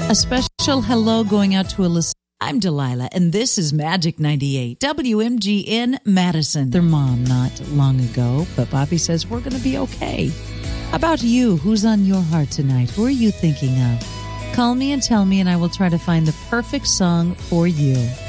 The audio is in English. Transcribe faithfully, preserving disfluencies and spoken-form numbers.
A special hello going out to Alyssa. I'm Delilah, and this is Magic ninety-eight, W M G N Madison. Their mom not long ago, but Bobby says we're going to be okay. How about you? Who's on your heart tonight? Who are you thinking of? Call me and tell me, and I will try to find the perfect song for you.